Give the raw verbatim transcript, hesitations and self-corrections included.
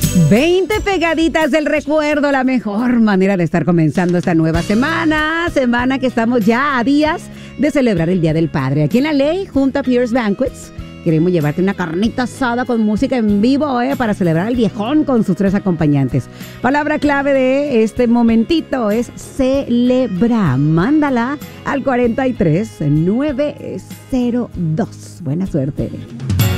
veinte pegaditas del recuerdo, la mejor manera de estar comenzando esta nueva semana, semana que estamos ya a días de celebrar el Día del Padre. Aquí en La Ley, junto a Pierce Banquets, queremos llevarte una carnita asada con música en vivo, eh, para celebrar al viejón con sus tres acompañantes. Palabra clave de este momentito es celebra. Mándala al cuatro tres nueve cero dos. Buena suerte.